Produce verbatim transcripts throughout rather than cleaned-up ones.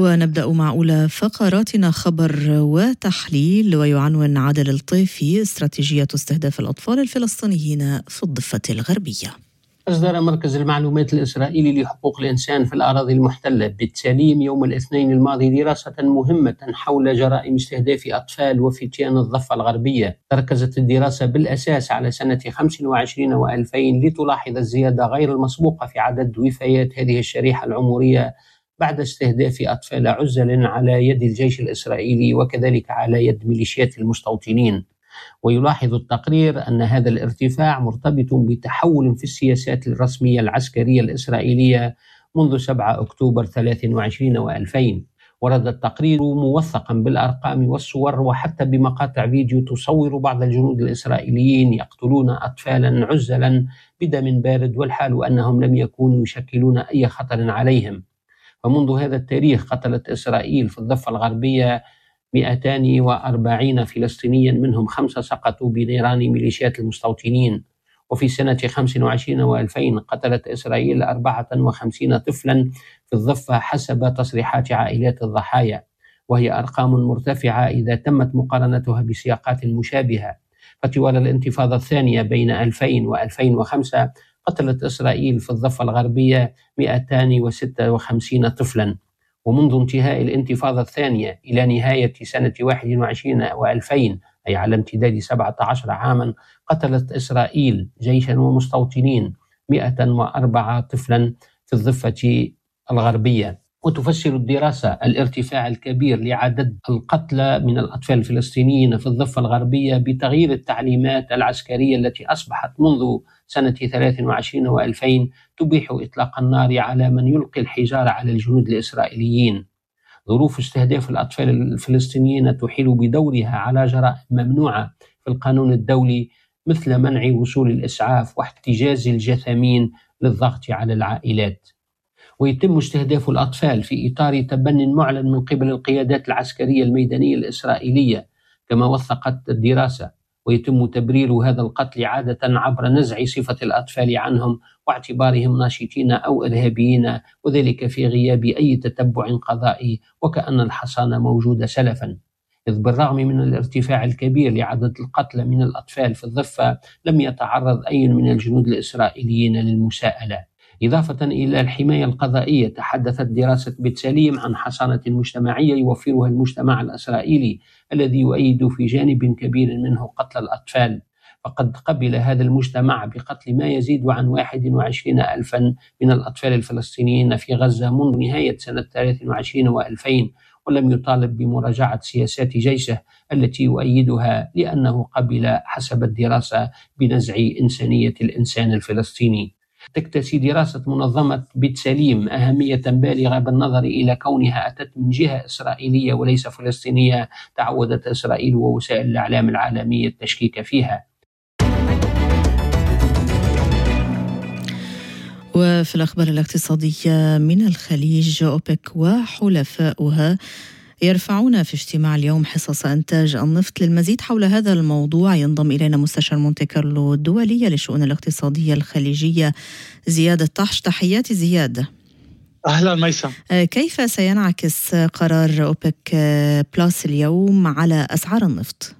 ونبدأ مع أولى فقراتنا خبر وتحليل، ويعنون عادل الطيفي استراتيجية استهداف الأطفال الفلسطينيين في الضفة الغربية. أصدر مركز المعلومات الإسرائيلي لحقوق الإنسان في الأراضي المحتلة بالتساليم يوم الاثنين الماضي دراسة مهمة حول جرائم استهداف أطفال وفتيان الضفة الغربية. تركزت الدراسة بالأساس على سنة خمسة وعشرين وألفين لتلاحظ الزيادة غير المسبوقة في عدد وفيات هذه الشريحة العمرية بعد استهداف أطفال عزل على يد الجيش الإسرائيلي وكذلك على يد ميليشيات المستوطنين. ويلاحظ التقرير أن هذا الارتفاع مرتبط بتحول في السياسات الرسمية العسكرية الإسرائيلية منذ سبعة أكتوبر ثلاثة وعشرين وألفين. ورد التقرير موثقا بالأرقام والصور وحتى بمقاطع فيديو تصور بعض الجنود الإسرائيليين يقتلون أطفالا عزلا بدم بارد، والحال أنهم لم يكونوا يشكلون أي خطر عليهم. ومنذ هذا التاريخ قتلت إسرائيل في الضفة الغربية مئتين وأربعين فلسطينيا، منهم خمسة سقطوا بنيران ميليشيات المستوطنين. وفي سنة خمسة وعشرين وألفين قتلت إسرائيل أربعة وخمسين طفلا في الضفة حسب تصريحات عائلات الضحايا، وهي أرقام مرتفعة إذا تمت مقارنتها بسياقات مشابهة. فطوال الانتفاضة الثانية بين ألفين وألفين وخمسة قتلت إسرائيل في الضفة الغربية مئتين وستة وخمسين طفلا. ومنذ انتهاء الانتفاضة الثانية إلى نهاية سنة واحد وعشرين وألفين، أي على امتداد سبعة عشر عاما، قتلت إسرائيل جيشا ومستوطنين مئة وأربعة طفلا في الضفة الغربية. وتفسر الدراسة الارتفاع الكبير لعدد القتلى من الأطفال الفلسطينيين في الضفة الغربية بتغيير التعليمات العسكرية التي أصبحت منذ سنة ثلاثة وعشرين وألفين تبيح إطلاق النار على من يلقي الحجارة على الجنود الإسرائيليين. ظروف استهداف الأطفال الفلسطينيين تحيل بدورها على جرائم ممنوعة في القانون الدولي، مثل منع وصول الإسعاف واحتجاز الجثامين للضغط على العائلات. ويتم استهداف الأطفال في إطار تبن معلن من قبل القيادات العسكرية الميدانية الإسرائيلية كما وثقت الدراسة، ويتم تبرير هذا القتل عادة عبر نزع صفة الأطفال عنهم واعتبارهم ناشطين أو إرهابيين، وذلك في غياب أي تتبع قضائي وكأن الحصانة موجودة سلفا. إذ بالرغم من الارتفاع الكبير لعدد القتلى من الأطفال في الضفة لم يتعرض أي من الجنود الإسرائيليين للمساءلة. إضافة إلى الحماية القضائية، تحدثت دراسة بتساليم عن حصانة مجتمعية يوفرها المجتمع الإسرائيلي الذي يؤيد في جانب كبير منه قتل الأطفال. فقد قبل هذا المجتمع بقتل ما يزيد عن واحد وعشرين ألفا من الأطفال الفلسطينيين في غزة منذ نهاية سنة ثلاثة وعشرين وألفين، ولم يطالب بمراجعة سياسات جيشه التي يؤيدها لأنه قبل حسب الدراسة بنزع إنسانية الإنسان الفلسطيني. تكتسي دراسة منظمة بتساليم أهمية بالغة بالنظر إلى كونها أتت من جهة إسرائيلية وليس فلسطينية تعودت إسرائيل ووسائل الإعلام العالمية التشكيك فيها. وفي الأخبار الاقتصادية من الخليج، أوبك وحلفاؤها يرفعون في اجتماع اليوم حصص إنتاج النفط. للمزيد حول هذا الموضوع ينضم إلينا مستشار مونتي كارلو الدولية للشؤون الاقتصادية الخليجية زياد الطحش. تحياتي زياد. أهلا ميسا. كيف سينعكس قرار أوبك بلس اليوم على أسعار النفط؟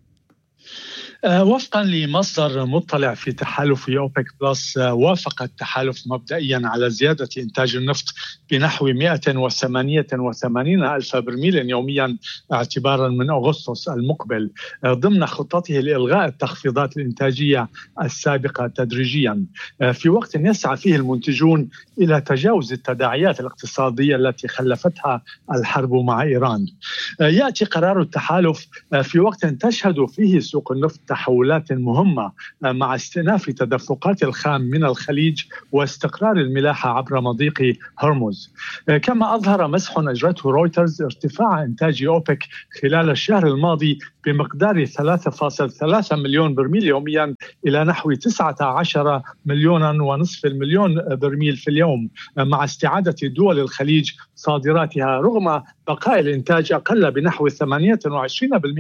وفقا لمصدر مطلع في تحالف أوبك بلس، وافق التحالف مبدئيا على زيادة إنتاج النفط بنحو مئة وثمانية وثمانين ألف برميل يوميا اعتبارا من أغسطس المقبل، ضمن خطته لإلغاء التخفيضات الإنتاجية السابقة تدريجيا، في وقت يسعى فيه المنتجون إلى تجاوز التداعيات الاقتصادية التي خلفتها الحرب مع إيران. يأتي قرار التحالف في وقت تشهد فيه سوق النفط تحولات مهمة مع استئناف تدفقات الخام من الخليج واستقرار الملاحة عبر مضيق هرمز. كما أظهر مسح أجرته رويترز ارتفاع إنتاج أوبك خلال الشهر الماضي بمقدار ثلاثة فاصلة ثلاثة مليون برميل يوميا إلى نحو تسعة عشر مليونا ونصف المليون برميل في اليوم، مع استعادة دول الخليج صادراتها رغم بقاء الإنتاج أقل بنحو ثمانية وعشرين بالمئة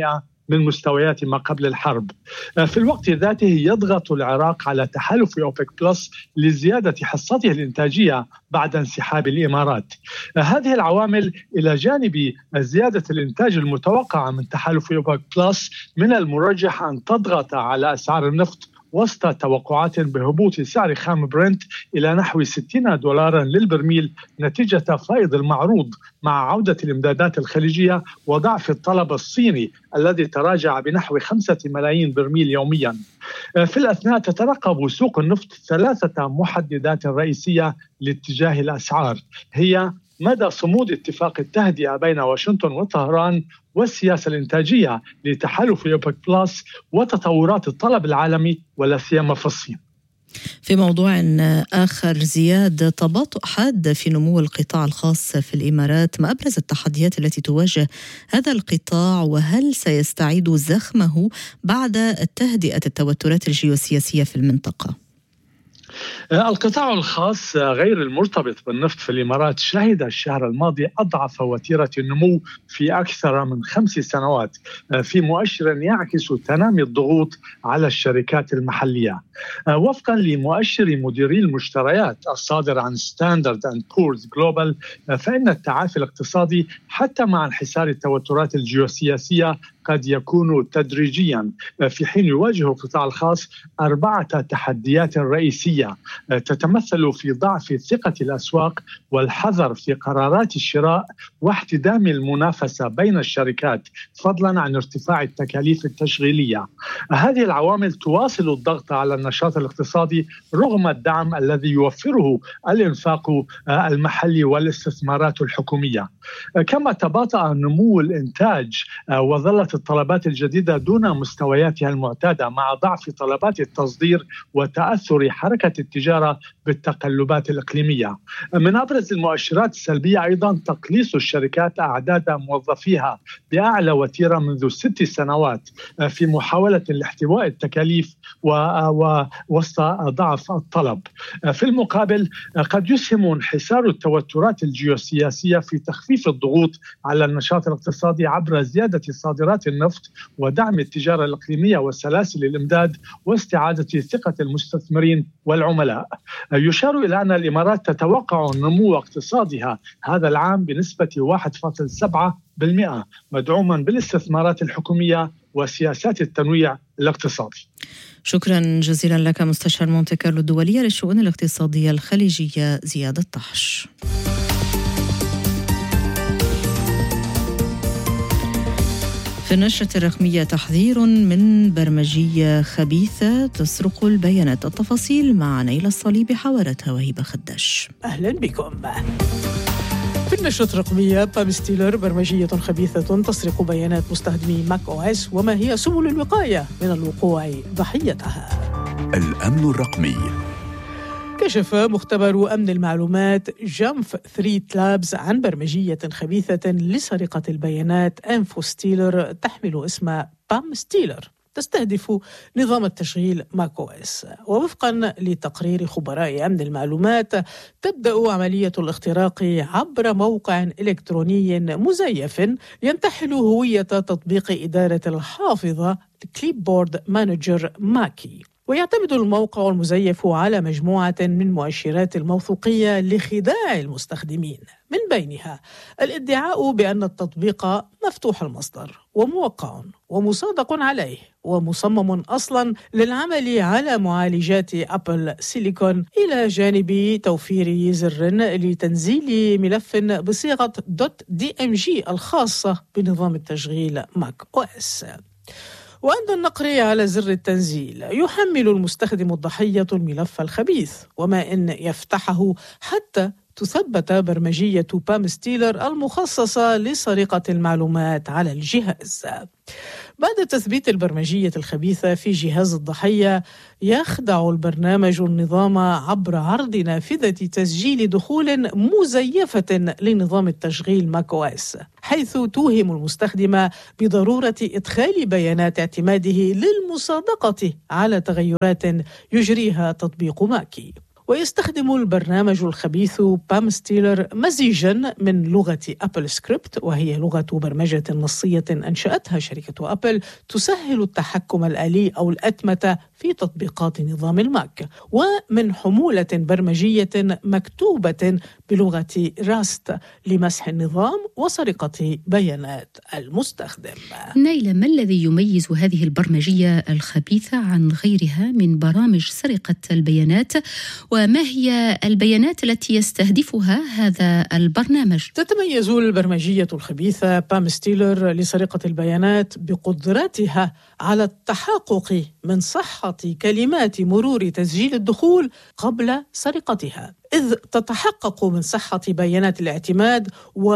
من مستويات ما قبل الحرب. في الوقت ذاته يضغط العراق على تحالف أوبك بلس لزيادة حصته الإنتاجية بعد انسحاب الإمارات. هذه العوامل إلى جانب زيادة الإنتاج المتوقعة من تحالف أوبك بلس من المرجح أن تضغط على أسعار النفط وسط توقعات بهبوط سعر خام برنت إلى نحو ستين دولارا للبرميل نتيجة فائض المعروض مع عودة الإمدادات الخليجية وضعف الطلب الصيني الذي تراجع بنحو خمسة ملايين برميل يوميا. في الأثناء تترقب سوق النفط ثلاثة محددات رئيسية لاتجاه الأسعار، هي مدى صمود اتفاق التهدئة بين واشنطن وطهران والسياسة الإنتاجية لتحالف أوبك بلس وتطورات الطلب العالمي ولا سيما في الصين. في موضوع آخر، زياد، تباطؤ حاد في نمو القطاع الخاص في الإمارات، ما أبرز التحديات التي تواجه هذا القطاع وهل سيستعيد زخمه بعد التهدئة التوترات الجيوسياسية في المنطقة؟ القطاع الخاص غير المرتبط بالنفط في الإمارات شهد الشهر الماضي أضعف وتيرة النمو في أكثر من خمس سنوات، في مؤشر يعكس تنامي الضغوط على الشركات المحلية. وفقا لمؤشر مديري المشتريات الصادر عن ستاندرد أند بورز جلوبال، فإن التعافي الاقتصادي حتى مع انحسار التوترات الجيوسياسية قد يكون تدريجيا، في حين يواجه القطاع الخاص أربعة تحديات رئيسية تتمثل في ضعف ثقة الأسواق والحذر في قرارات الشراء واحتدام المنافسة بين الشركات فضلا عن ارتفاع التكاليف التشغيلية. هذه العوامل تواصل الضغط على النشاط الاقتصادي رغم الدعم الذي يوفره الإنفاق المحلي والاستثمارات الحكومية. كما تباطأ نمو الإنتاج وظلت الطلبات الجديدة دون مستوياتها المعتادة مع ضعف طلبات التصدير وتأثر حركة التجارة بالتقلبات الإقليمية. من أبرز المؤشرات السلبية أيضا تقليص الشركات أعداد موظفيها بأعلى وتيرة منذ ست سنوات في محاولة لاحتواء التكاليف ووسط ضعف الطلب. في المقابل قد يسهم انحسار التوترات الجيوسياسية في تخفيف الضغوط على النشاط الاقتصادي عبر زيادة صادرات النفط ودعم التجارة الإقليمية وسلاسل الإمداد واستعادة ثقة المستثمرين والعملاء. يشار إلى أن الإمارات تتوقع نمو اقتصادها هذا العام بنسبة واحد فاصلة سبعة بالمئة مدعوما بالاستثمارات الحكومية وسياسات التنويع الاقتصادي. شكرا جزيلا لك مستشار مونتي كارلو الدولية للشؤون الاقتصادية الخليجية زياد الطحش. في النشرة الرقمية تحذير من برمجية خبيثة تسرق البيانات. التفاصيل مع نيلة الصليبي حاورتها وهبة خداش. أهلا بكم. في النشرة الرقمية، بام ستيلر برمجية خبيثة تسرق بيانات مستخدمي ماك أو إس، وما هي سبل الوقاية من الوقوع ضحيتها. الأمن الرقمي. كشف مختبر أمن المعلومات جامف ثريت لابز عن برمجية خبيثة لسرقة البيانات انفو ستيلر تحمل اسم بام ستيلر، تستهدف نظام التشغيل ماك أو إس. ووفقا لتقرير خبراء أمن المعلومات، تبدأ عملية الاختراق عبر موقع إلكتروني مزيف ينتحل هوية تطبيق إدارة الحافظة كليب بورد مانجر ماكي. ويعتمد الموقع المزيف على مجموعة من مؤشرات الموثوقية لخداع المستخدمين، من بينها الادعاء بأن التطبيق مفتوح المصدر وموقع ومصادق عليه ومصمم أصلاً للعمل على معالجات أبل سيليكون، إلى جانب توفير زر لتنزيل ملف بصيغة .dmg الخاصة بنظام التشغيل ماك أو إس. وعند النقر على زر التنزيل يحمل المستخدم الضحية الملف الخبيث، وما إن يفتحه حتى تثبت برمجية بام ستيلر المخصصة لسرقة المعلومات على الجهاز. بعد تثبيت البرمجية الخبيثة في جهاز الضحية، يخدع البرنامج النظام عبر عرض نافذة تسجيل دخول مزيفة لنظام التشغيل ماك أو إس، حيث توهم المستخدم بضرورة إدخال بيانات اعتماده للمصادقة على تغيرات يجريها تطبيق ماكي. ويستخدم البرنامج الخبيث بام ستيلر مزيجاً من لغة أبل سكريبت، وهي لغة برمجة نصية أنشأتها شركة أبل تسهل التحكم الآلي أو الأتمتة في تطبيقات نظام الماك، ومن حمولة برمجية مكتوبة بلغة راست لمسح النظام وسرقة بيانات المستخدم. نيلة، ما الذي يميز هذه البرمجية الخبيثة عن غيرها من برامج سرقة البيانات؟ وما هي البيانات التي يستهدفها هذا البرنامج؟ تتميز البرمجية الخبيثة بام ستيلر لسرقة البيانات بقدرتها على التحقق من صحة كلمات مرور تسجيل الدخول قبل سرقتها، إذ تتحقق من صحة بيانات الاعتماد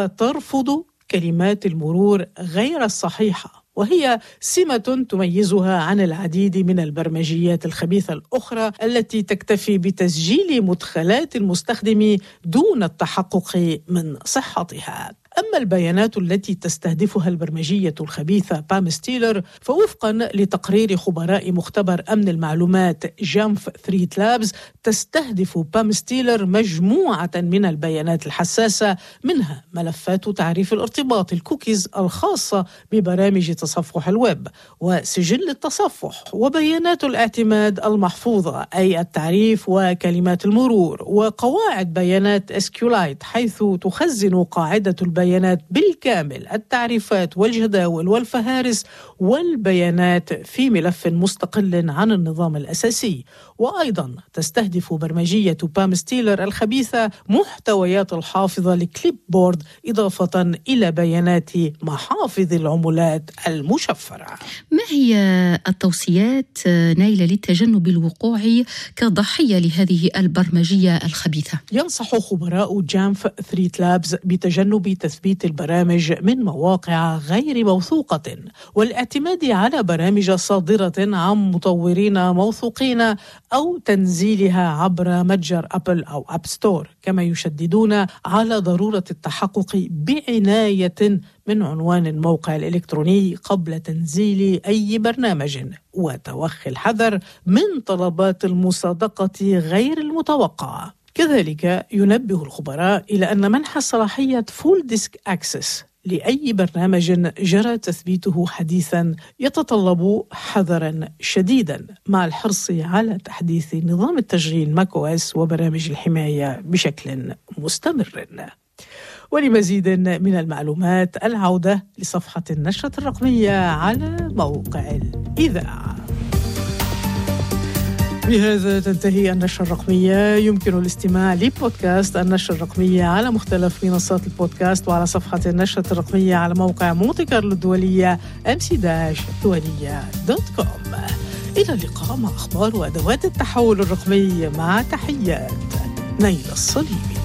وترفض كلمات المرور غير الصحيحة، وهي سمة تميزها عن العديد من البرمجيات الخبيثة الأخرى التي تكتفي بتسجيل مدخلات المستخدم دون التحقق من صحتها. أما البيانات التي تستهدفها البرمجية الخبيثة بام ستيلر فوفقاً لتقرير خبراء مختبر أمن المعلومات جامف ثريت لابز، تستهدف بام ستيلر مجموعة من البيانات الحساسة، منها ملفات تعريف الارتباط الكوكيز الخاصة ببرامج تصفح الويب، وسجل التصفح، وبيانات الاعتماد المحفوظة أي التعريف وكلمات المرور، وقواعد بيانات اسكيولايت حيث تخزن قاعدة البيانات بيانات بالكامل التعريفات والجداول والفهارس والبيانات في ملف مستقل عن النظام الأساسي. وأيضا تستهدف برمجية بام ستيلر الخبيثة محتويات الحافظة لكليب بورد إضافة إلى بيانات محافظ العملات المشفرة. ما هي التوصيات نيلة لتجنب الوقوع كضحية لهذه البرمجية الخبيثة؟ ينصح خبراء جامف ثريت لابز بتجنب تثبيت البرامج من مواقع غير موثوقة، والاعتماد على برامج صادرة عن مطورين موثوقين أو تنزيلها عبر متجر أبل أو أب ستور، كما يشددون على ضرورة التحقق بعناية من عنوان الموقع الإلكتروني قبل تنزيل أي برنامج، وتوخي الحذر من طلبات المصادقة غير المتوقعة. كذلك ينبه الخبراء إلى أن منح صلاحية فول ديسك أكسس لأي برنامج جرى تثبيته حديثا يتطلب حذرا شديدا، مع الحرص على تحديث نظام التشغيل ماك أو إس وبرامج الحماية بشكل مستمر. ولمزيد من المعلومات العودة لصفحة النشرة الرقمية على موقع الإذاعة. بهذا تنتهي النشرة الرقمية. يمكن الاستماع لبودكاست النشرة الرقمية على مختلف منصات البودكاست وعلى صفحة النشرة الرقمية على موقع مونتي كارلو الدولية إم سي دولية دوت كوم. إلى اللقاء مع أخبار وأدوات التحول الرقمي، مع تحيات نيلة الصليبي.